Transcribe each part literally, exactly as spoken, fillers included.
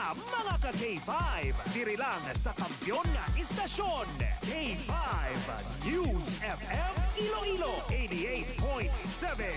balita mga ka-K five. Diri lang sa kampyon nga istasyon. K five News F M Iloilo eighty-eight point seven.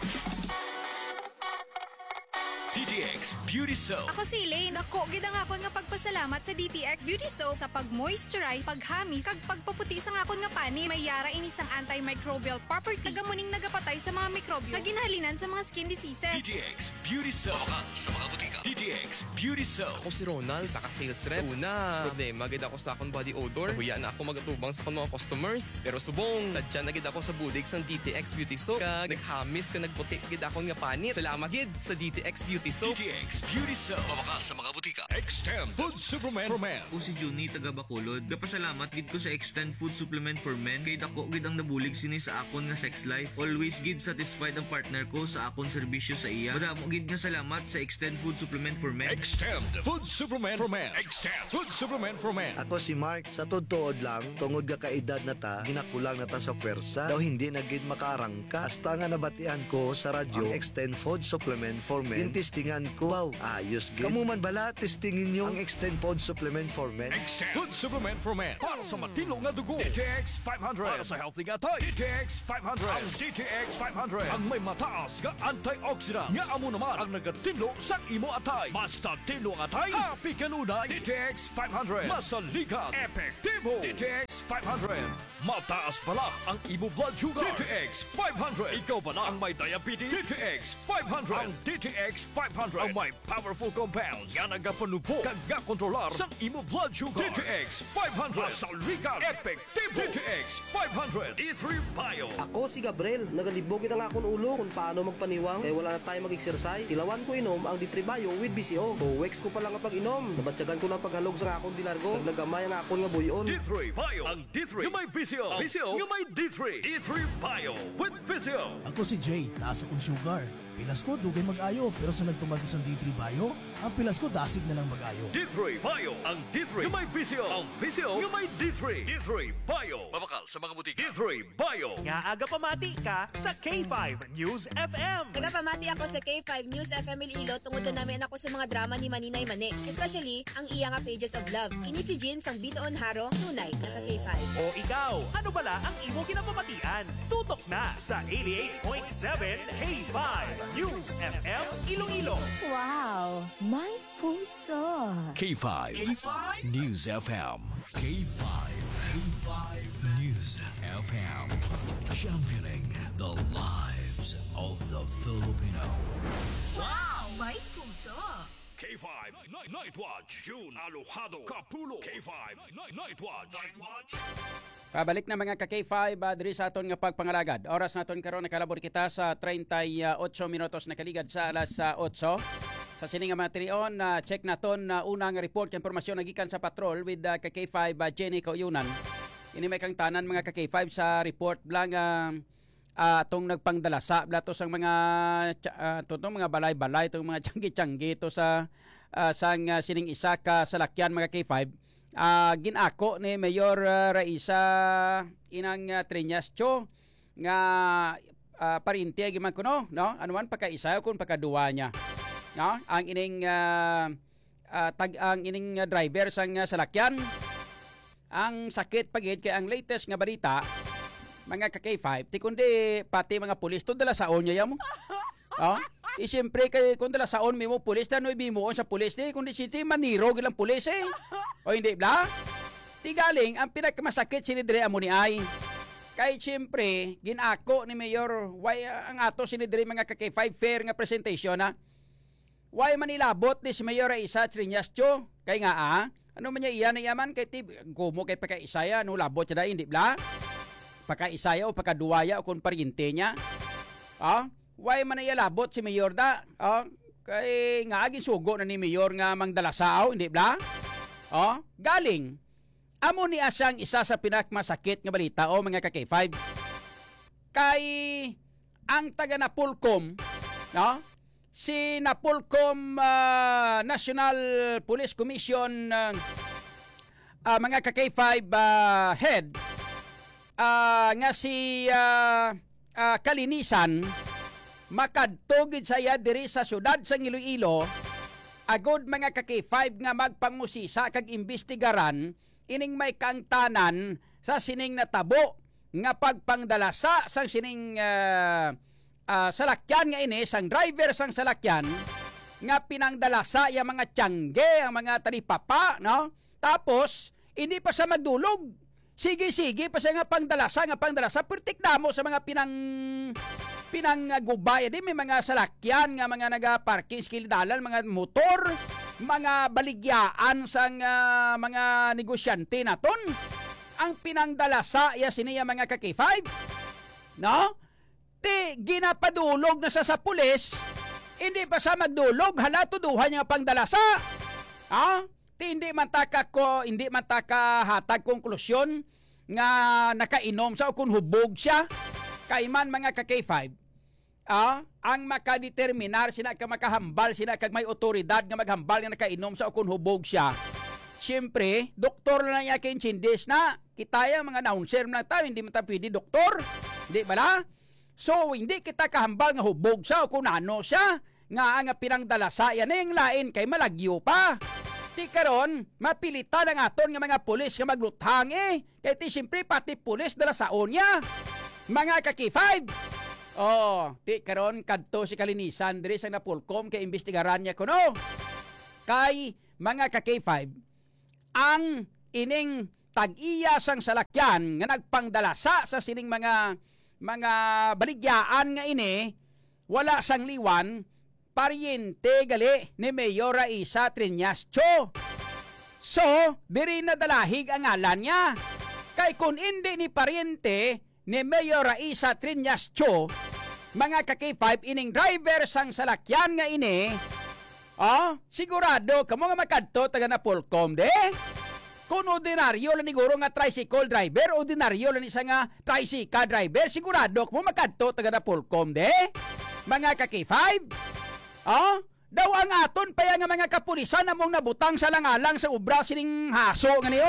D T X Beauty Soap. Ako si Elaine. Ako, gidang akon nga pagpasalamat sa D T X Beauty Soap sa pag-moisturize, paghamis, kag pagpaputi sa akon nga pani. May yara inisang antimicrobial property. Nagamuning nagapatay sa mga mikrobyo. Naginhalinan sa mga skin diseases. D T X Beauty Soap. Makan sa mga butika. D T X Beauty Soap. Ako si Ronald, isa ka sales rep. Sa una, problema gid ako sa akong body odor. Huya na ako magatubang sa akong mga customers. Pero subong, sadya na gid ako sa budig sa D T X Beauty Soap. Kag naghamis ka nagputi gid akong nga panit. Salamat gid sa D T X Beauty Soap. D T X Beauty Soap. Makan sa mga butika. Extend Food Supplement for Men. O si Juni taga Bacolod. Gapasalamat gid ko sa Extend Food Supplement for Men kay dako gid ang nabulig sini sa akon nga sex life. Always gid satisfied ang partner ko sa akon serbisyo sa iya. Madamo gid nga salamat sa Extend Food Supplement for Men. Extend Food Supplement for Men. Extend Food Supplement for Men. Ako si Mark, sa todtood lang, tungod ka kaedad na ta, ginakulang na ta sa pwersa, daw hindi na gid makaarangka. Hasta nga nabatian ko sa radyo, ang Extend Food Supplement for Men. Yung testingan ko, wow, ayos gid. Kamu man bala, testingin nyo ang Extend Food Supplement for Men. Extend Food Supplement for Men. Para sa matino nga dugo. D T X five hundred. Para sa healthy nga tay. D T X five hundred. Ang D T X five hundred. Ang may mataas nga antioxidant. Nga amo naman ang nagatino sa imo atay. Basta tino nga atay. Happy kanunay. D T X five hundred. Masaligan. Epektibo. D T X five hundred. Mataas pala ang imo blood sugar. D T X five hundred. Ikaw pala ang may diabetes. D T X five hundred. Ang D T X five hundred. Ang may powerful compounds. Nga nagapanupo. Kag nga kontrolar sa imo blood sugar. D T X five hundred. Masaligan. Epektibo. D T X five hundred. D three Bio. Ako si Gabriel, nagalibogin ang akong ulo kung paano magpaniwang kaya wala na tayo mag-exercise. Tilawan ko inom ang D three Bio with B C O. Buwex ko pa lang ang pag-inom. Nabatsagan ko ng paghalog sa akong dilargo. Nagnagamay ang akong nga buyon. D three Bio. Ang D three. Yung may V C O. V C O. Yung may D three. D three Bio with V C O. Ako si Jay, taas akong sugar. Pilas ko, dugay mag-ayo. Pero sa nagtumagos ang D three Bio, ang pilas ko dasig na lang mag-ayo. D three Bio. Ang D three. Yung may V C O. Ang V C O. Yung may D three. D three Bio. Mabakal sa mga butika. D three Bio. Nga aga pamati ka sa K five News F M. Nagapamati ako sa K five News F M Iloilo tungod na namin ako sa mga drama ni Maninay Mane. Especially, ang iya nga Pages of Love. Ini si Jin sang bitoon haro, tunay na sa K five. O ikaw, ano bala ang imo kinapamatian? Tutok na sa eighty-eight point seven K five News F M Iloilo. Wow, may puso. K five. K five News F M. K five. K five News F M. Championing the lives of the Filipino. Wow, may puso. K five Night, Night Watch. June Alojado Capulo. K five Night, Night Watch. Night Watch. Pabalik na mga ka-K five, uh, diri sa aton nga pagpangalagad. Oras naton karon nakalabor kita sa thirty-eight minutos na kaligad sa alas uh, eight. Sa sining nga materion, uh, check naton na uh, unang report kay impormasyon nagikan sa patrol with uh, ka-K five uh, Jenny Kauyunan. Ini may kang tanan mga ka-K five sa report blang uh, uh, tong nagpangdalasa blato sang mga uh, tutong mga balay-balay tong mga tiyanggi-tiyanggi to sa uh, sang uh, sining isa ka salakyan mga K five. Uh, ginako ni Mayor uh, Raisa inang uh, Triñas Cho nga uh, parinti giman kuno no anuman pagkaisa kun pagkaduwa niya no ang ining uh, uh, tag ang ining uh, driver sang uh, salakyan ang sakit pagid kay ang latest nga balita mga ka-K five ti kundi pati mga pulis to dala sa onya mo oh eh, siyempre, kay, kung dala saon mo pulis, na no ibimuon sa pulis, eh, kundi si maniro gilang pulis, eh. O hindi, bla? Tigaling, ang pinakamasakit sinidre amo ni ay. Kay siyempre, ginako ni Mayor, why uh, ang ato sinidre mga ka-K five fair nga presentation, ha? Why manilabot ni si Mayor Raisa Triñas Cho? Kay nga, ah, ano man niya iyan na yaman, kay tib, gumo kay pagkaisaya, no labot siya na, hindi, bla? Pagkaisaya o pagkaduwaya o kung paryente niya. Ah? Why man nayalabot si Mayor da? Oh, kay nga aging sugo na ni Mayor nga mangdalasaw, hindi bla? Oh, galing. Amo ni asang isa sa pinakmasakit nga balita o oh, mga ka-K five. Kay ang taga Napolcom, no? Si Napolcom uh, National Police Commission uh, uh, mga ka-K five uh, head uh, nga si uh, uh, Kalinisan makadtogid saya diri sa syudad sa Iloilo agod mga ka-K five nga magpangusisa kag imbestigaran ining may kangtanan sa sining natabo nga pagpangdalasa sang sining uh, uh, salakyan nga ini sang driver sang salakyan nga pinangdalasa yung mga tiyangge, ang mga talipapa, no? Tapos hindi pa sa magdulog. Sige-sige pa siya nga pangdalasa, nga pangdalasa, pertik na mo sa mga pinang pinanggubay. Di may mga salakyan nga mga nagaparking sa kilidalan, mga motor, mga baligyaan sang uh, mga negosyante naton. Ang pinangdalasa ya siniya mga ka-K five, no? Ti ginapadulog na sa sa pulis, hindi pa sa magdulog, hala tuduhan niya pangdalasa. Ha? Ti hindi man taka ko, hindi man taka hatag konklusyon nga nakainom sa o kung hubog siya. Kaiman mga ka-K five, ah, ang makadeterminar sina ka makahambal sina kag may otoridad nga maghambal nga nakainom sa o kung hubog siya. Siyempre, doktor na niya kinchindis na kitaya mga announcer na tayo, hindi man tayo pwede doktor. Hindi ba la? So, hindi kita kahambal nga hubog siya o kung ano siya. Nga ang pinangdalasa yan yung lain kay malagyo pa. Di karon mapilitan ang aton nga mga pulis nga magluthang eh. Kaya ti siyempre pati pulis dala saon niya. Mga ka-K five. Oh, ti karon kadto si kalinisan diri sa napulkom kay imbestigaran niya kuno. Kay mga ka-K five, ang ining tag-iya sang salakyan nga nagpangdalasa sa sining mga mga baligyaan nga ini wala sang liwan paryente gali ni Mayor Raisa Triñasco. So, diri na dalahig ang ngalan niya. Kay kung hindi ni paryente ni Mayor Raisa Triñasco, mga ka-K five ining driver sang salakyan nga ini, oh, sigurado kamo nga makadto taga na Polcom de. Kung ordinaryo lang ni guro nga tricycle driver, ordinaryo lang isa nga tricycle driver, sigurado kamo makadto taga na Polcom de. Mga ka-K five, oh, daw ang aton pa nga mga kapulisan among nabutang sa langalang sa ubra sining haso nga niyo.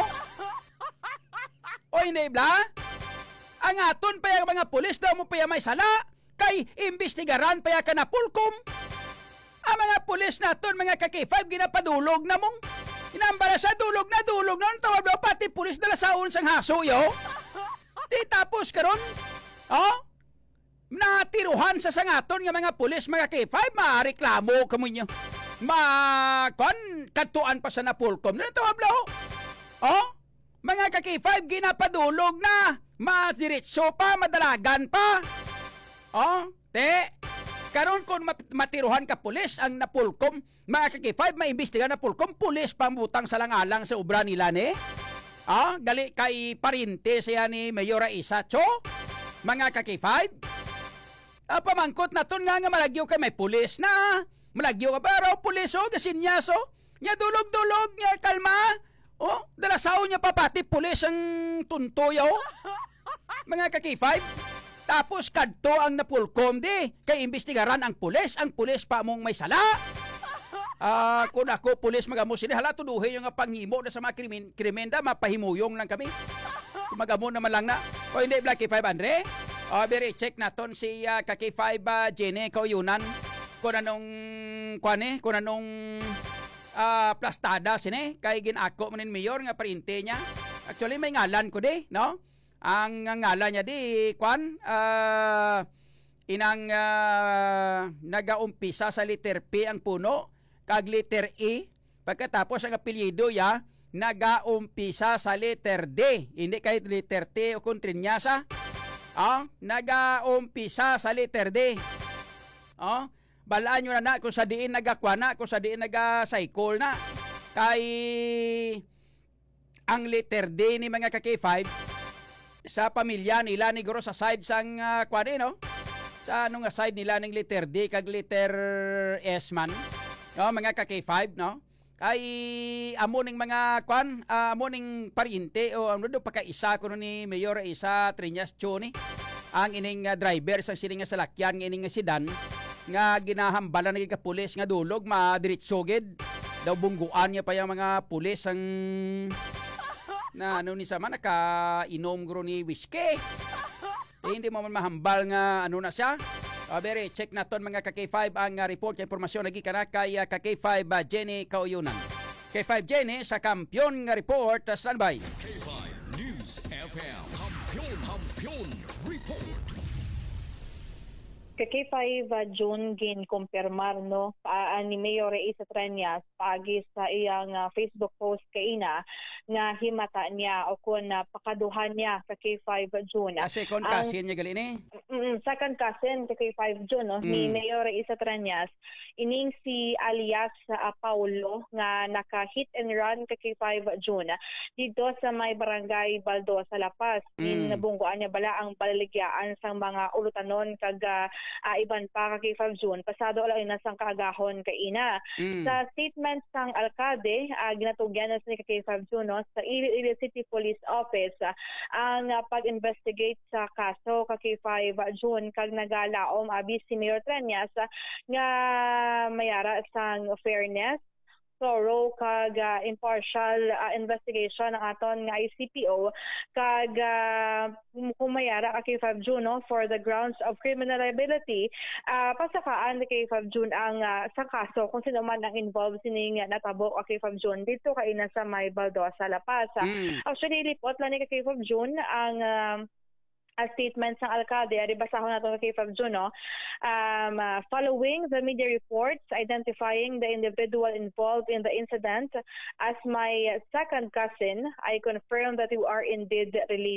O hindi bla? Ang aton pa nga mga pulis daw mo pa may sala, kay imbestigaran pa ka na Polcom. Ang mga pulis naton mga ka-K five ginapadulog na mong inambara sa dulog na dulog na tawag daw pati pulis dala saon sang haso yo. Di tapos karon, oh, natiruhan sa sangaton nga mga pulis mga K five, maareklamo kamo nyo. Ma kon katuan pa sa napulkom na tawag daw. Oh, mga ka-K five ginapadulog na, madiretso pa, madalagan pa. Oh, te, karon kung matiruhan ka pulis ang napulkom, mga ka-K five, maimbestiga na pulkom, pulis pambutang sa langalang sa ubra nila ni. Ah, gali kay parinte siya ni Mayor Raisa Cho, mga ka-K five. Ah, pamangkot na ton nga nga malagyo kay may pulis na. Malagyo ka ba raw pulis o, kasinyaso. Nya dulog-dulog, nya kalma. Oh, dalasaw niya pa pati pulis ang tuntoyo. Mga ka-K five. Tapos kadto ang napulkom di, kay imbestigaran ang pulis, ang pulis pa mong may sala. Ah, uh, kung ako pulis magamo sila, hala tuduhin yung nga panghimo na sa mga krimen, krimenda, mapahimuyong lang kami. Magamo naman lang na. O hindi, Black K five Andre? O, beri, check naton si uh, ka-K five uh, Jenny Kauyunan. Kung anong, kung ano, kung anong uh, plastada sini, kay ginako manin mayor nga parinte niya. Actually, may ngalan ko di, no? Ang ngalan niya di, kwan, uh, inang uh, nagaumpisa sa letter P ang puno, kag letter E, pagkatapos ang apelyido ya, nagaumpisa sa letter D, hindi kahit letter T o kung Triñasa, ah, nagaumpisa sa letter D. Oh, balaan nyo na na kung sa diin nagakwa na, kung sa diin nag-cycle na, kay ang letter D ni mga ka-K five, sa pamilya nila ni Guro sa side sang uh, kwan no? Sa anong side nila ng letter D kag letter S man. No, mga ka-K five, no? Kay amo ning mga kwan, uh, amo ning pariente o ano do pagkaisa kuno ni Mayor Isa Triñasco ni. Ang ining uh, driver sa sining nga salakyan nga ining nga sedan nga ginahambalan ng kapulis nga dulog madiretso gid. Daw bungguan niya pa yung mga pulis ang na ano ni sama nakainom gro ni whiskey. Eh, hindi mo man mahambal nga ano na siya. O, Beri, check naton mga ka K five ang uh, report kay impormasyon lagi kana kay uh, ka K five uh, Jenny Kauyunan. K five Jenny sa kampiyon nga report, uh, standby. K five News F M. Kampiyon, kampiyon report. K five uh, June gin kumpirmar no uh, ni Mayor Isa Treñas pagi sa iyang uh, Facebook post kay ina nga himata niya o kun uh, pakaduhan niya sa K five June. Kasi kon cousin niya gali ni. Mm, second cousin sa K five June no, mm. ni Mayor Isa Treñas ining si alias uh, Paulo nga naka-hit and run sa K five June dito sa may barangay Baldo sa La Paz. Mm. Nabunggoan niya bala ang palaligyan sang mga ulutanon kag uh, Uh, iban pa ka K five June pasado ala ina sang kaagahon kay ina. Mm. Sa statement sang alkalde uh, ginatugyan na sa K five June no, sa Iloilo City Police Office uh, ang uh, pag-investigate sa kaso ka K five June kag nagalaom abi si Mayor Treñas uh, nga mayara sang fairness, thorough kag uh, impartial uh, investigation ng aton nga I C P O kag uh, kumayara ka K five June no, for the grounds of criminal liability uh, pasakaan ni K five June ang uh, sa kaso kung sino man ang involved sining natabo ka K five June dito kay ina sa may Baldosa La Paz. Mm. Actually lipot lang ni K five June ang uh, a statement ng alkalde, ari basahon nato kay K five June no. Um, uh, following the media reports identifying the individual involved in the incident as my second cousin, I confirm that you are indeed related.